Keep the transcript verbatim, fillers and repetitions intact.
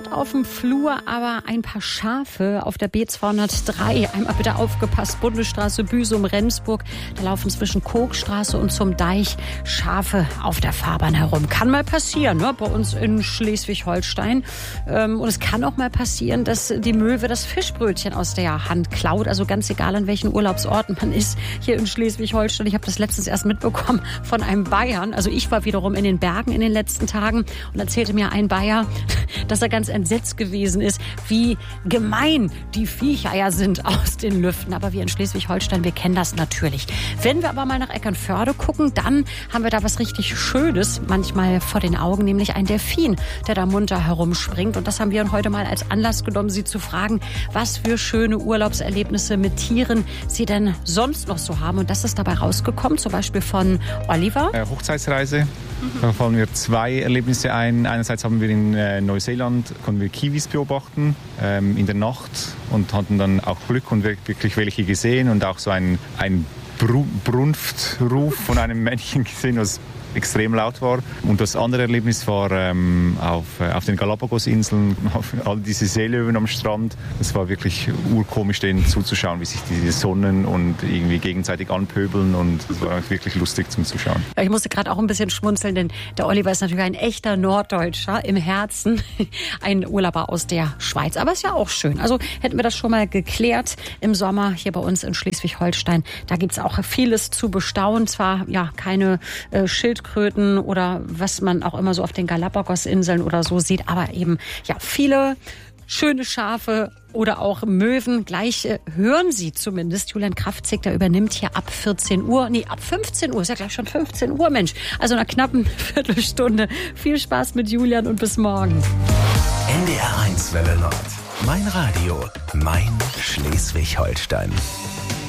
Pferd auf dem Flur, aber ein paar Schafe auf der B zweihundertdrei. Einmal bitte aufgepasst, Bundesstraße Büsum-Rendsburg. Da laufen zwischen Kochstraße und zum Deich Schafe auf der Fahrbahn herum. Kann mal passieren, ne? Bei uns in Schleswig-Holstein. Ähm, und es kann auch mal passieren, dass die Möwe das Fischbrötchen aus der Hand klaut. Also ganz egal, an welchen Urlaubsorten man ist hier in Schleswig-Holstein. Ich habe das letztens erst mitbekommen von einem Bayern. Also ich war wiederum in den Bergen in den letzten Tagen und erzählte mir ein Bayer, dass er ganz entsetzt gewesen ist, wie gemein die Viecher ja sind aus den Lüften. Aber wir in Schleswig-Holstein, wir kennen das natürlich. Wenn wir aber mal nach Eckernförde gucken, dann haben wir da was richtig Schönes manchmal vor den Augen, nämlich ein Delfin, der da munter herumspringt. Und das haben wir heute mal als Anlass genommen, Sie zu fragen, was für schöne Urlaubserlebnisse mit Tieren Sie denn sonst noch so haben. Und das ist dabei rausgekommen, zum Beispiel von Oliver. Äh, Hochzeitsreise. Da fallen mir zwei Erlebnisse ein. Einerseits haben wir in äh, Neuseeland konnten wir Kiwis beobachten ähm, in der Nacht und hatten dann auch Glück und wirklich welche gesehen und auch so ein, ein Bru- Brunftruf von einem Männchen gesehen, was extrem laut war. Und das andere Erlebnis war ähm, auf, äh, auf den Galapagos-Inseln, auf all diese Seelöwen am Strand. Es war wirklich urkomisch, denen zuzuschauen, wie sich die sonnen und irgendwie gegenseitig anpöbeln, und es war wirklich lustig zum Zuschauen. Ja, ich musste gerade auch ein bisschen schmunzeln, denn der Oliver ist natürlich ein echter Norddeutscher im Herzen, ein Urlauber aus der Schweiz. Aber ist ja auch schön. Also hätten wir das schon mal geklärt im Sommer hier bei uns in Schleswig-Holstein. Da gibt's auch vieles zu bestaunen. Zwar ja keine äh, Schildkröten oder was man auch immer so auf den Galapagos-Inseln oder so sieht, aber eben ja viele schöne Schafe oder auch Möwen. Gleich äh, hören Sie zumindest Julian Kraftzig, der übernimmt hier ab vierzehn Uhr, nee, ab fünfzehn Uhr, ist ja gleich schon fünfzehn Uhr, Mensch. Also in einer knappen Viertelstunde. Viel Spaß mit Julian und bis morgen. N D R eins Welle Nord. Mein Radio, mein Schleswig-Holstein.